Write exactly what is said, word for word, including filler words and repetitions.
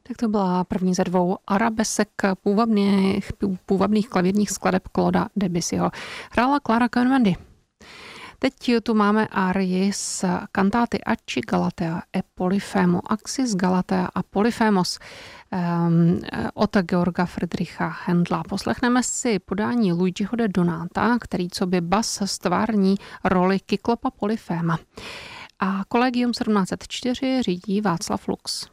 Tak to byla první ze dvou arabesek půvabných, půvabných klavírních skladeb Clauda Debussyho. Hrála Clara Cohen-Wendy. Teď tu máme árii z kantáty Acci Galatea e Polyphemo, Axis Galatea a Polyphemos um, od Georga Friedricha Händla. Poslechneme si podání Luigiho de Donata, který co by bas stvární roli Kyklopa Polyphema. A Collegium sedmnáct set čtyři řídí Václav Lux.